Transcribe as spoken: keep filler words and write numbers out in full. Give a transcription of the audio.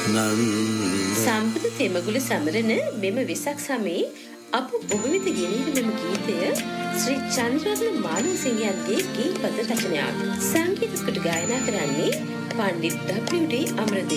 සම්පත තෙමගුල සමරන මෙම වෙසක් සමයේ අප ඔබ වෙත ගෙනෙන මෙම ගීතය ශ්‍රී චන්ද්‍රරත්න මානවසිංහයන්ගේ ගීතපද රචනයක්. සංගීත කොට ගායනා කරන්නේ පණ්ඩිත් ඩබ්ලිව්.ඩී. අමරදේව.